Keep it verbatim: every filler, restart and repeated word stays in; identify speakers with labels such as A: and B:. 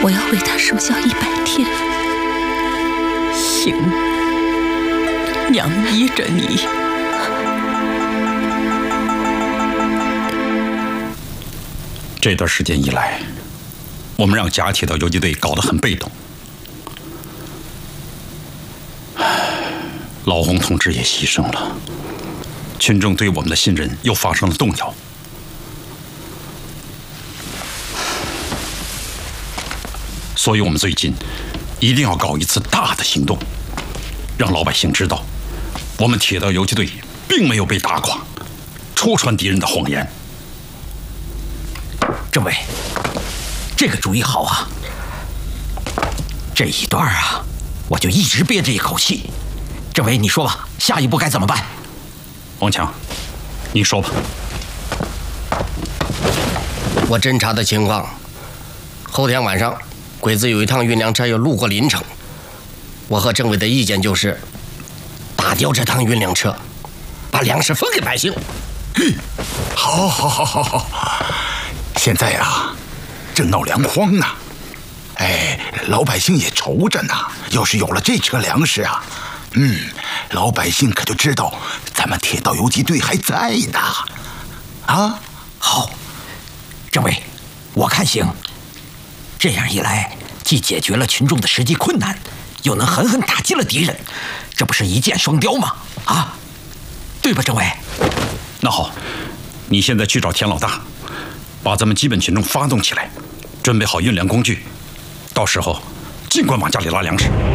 A: 我要为他守孝一百天。
B: 行，娘依着你。
C: 这段时间以来，我们让甲铁道游击队搞得很被动。老洪同志也牺牲了，群众对我们的信任又发生了动摇。所以我们最近一定要搞一次大的行动，让老百姓知道，我们铁道游击队并没有被打垮，戳穿敌人的谎言。
D: 政委，这个主意好啊！这一段啊，我就一直憋着一口气。政委，你说吧，下一步该怎么办？
C: 王强，你说吧。
E: 我侦查的情况，后天晚上鬼子有一趟运粮车要路过临城，我和政委的意见就是，打掉这趟运粮车，把粮食分给百姓。
F: 嗯，好，好，好，好，好。现在啊，正闹粮荒呢，哎，老百姓也愁着呢。要是有了这车粮食啊，嗯，老百姓可就知道咱们铁道游击队还在呢。啊，
D: 好，政委，我看行。这样一来，既解决了群众的实际困难，又能狠狠打击了敌人，这不是一箭双雕吗？啊，对吧，政委？
C: 那好，你现在去找田老大。把咱们基本群众发动起来，准备好运粮工具，到时候尽管往家里拉粮食。